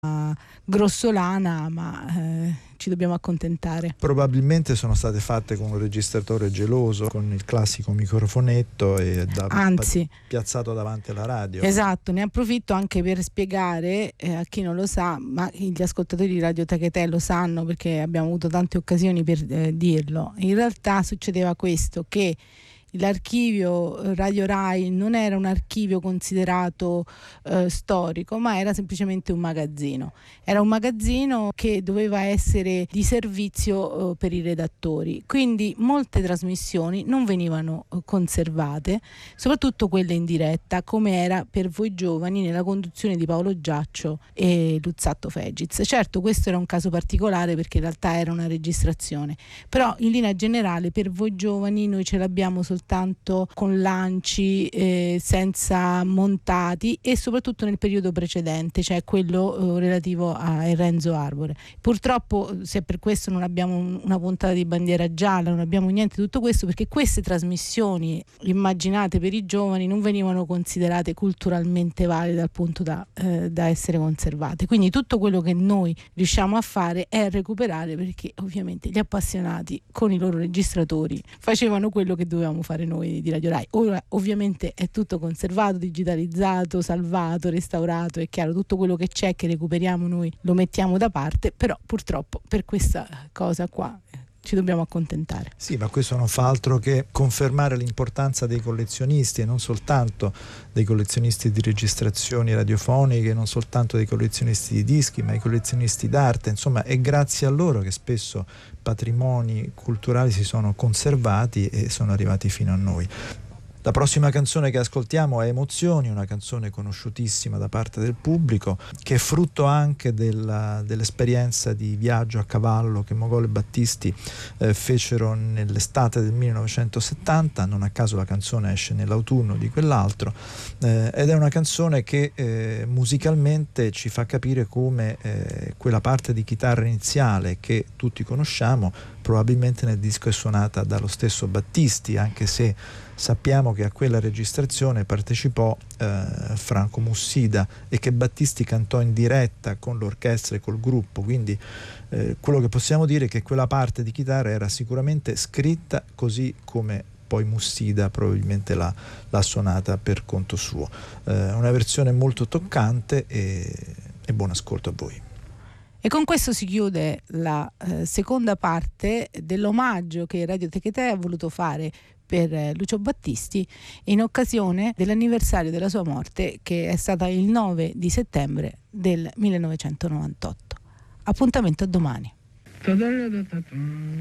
grossolana, ma ci dobbiamo accontentare. Probabilmente sono state fatte con un registratore geloso, con il classico microfonetto e piazzato davanti alla radio. Esatto, ne approfitto anche per spiegare a chi non lo sa, ma gli ascoltatori di Radio Tecate lo sanno perché abbiamo avuto tante occasioni per dirlo. In realtà succedeva questo, che l'archivio Radio Rai non era un archivio considerato storico, ma era semplicemente un magazzino. Era un magazzino che doveva essere di servizio per i redattori, quindi molte trasmissioni non venivano conservate, soprattutto quelle in diretta, come era Per voi giovani nella conduzione di Paolo Giaccio e Luzzatto Fegiz. Certo, questo era un caso particolare perché in realtà era una registrazione, però in linea generale Per voi giovani noi ce l'abbiamo soltanto con lanci senza montati, e soprattutto nel periodo precedente, cioè quello relativo a Renzo Arbore. Purtroppo, se per questo non abbiamo una puntata di Bandiera Gialla, non abbiamo niente di tutto questo, perché queste trasmissioni immaginate per i giovani non venivano considerate culturalmente valide dal punto da essere conservate. Quindi tutto quello che noi riusciamo a fare è recuperare, perché ovviamente gli appassionati con i loro registratori facevano quello che dovevamo fare noi di Radio Rai. Ora ovviamente è tutto conservato, digitalizzato, salvato, restaurato, è chiaro, tutto quello che c'è che recuperiamo noi lo mettiamo da parte, però purtroppo per questa cosa qua ci dobbiamo accontentare. Sì, ma questo non fa altro che confermare l'importanza dei collezionisti, e non soltanto dei collezionisti di registrazioni radiofoniche, non soltanto dei collezionisti di dischi, ma i collezionisti d'arte. Insomma, è grazie a loro che spesso patrimoni culturali si sono conservati e sono arrivati fino a noi. La prossima canzone che ascoltiamo è Emozioni, una canzone conosciutissima da parte del pubblico, che è frutto anche dell'esperienza di viaggio a cavallo che Mogol e Battisti fecero nell'estate del 1970. Non a caso la canzone esce nell'autunno di quell'altro, ed è una canzone che musicalmente ci fa capire come quella parte di chitarra iniziale che tutti conosciamo probabilmente nel disco è suonata dallo stesso Battisti, anche se sappiamo che a quella registrazione partecipò Franco Mussida e che Battisti cantò in diretta con l'orchestra e col gruppo, quindi quello che possiamo dire è che quella parte di chitarra era sicuramente scritta così come poi Mussida probabilmente l'ha suonata per conto suo. Una versione molto toccante e buon ascolto a voi. E con questo si chiude la seconda parte dell'omaggio che Radio Tecate ha voluto fare per Lucio Battisti in occasione dell'anniversario della sua morte, che è stata il 9 di settembre del 1998. Appuntamento a domani.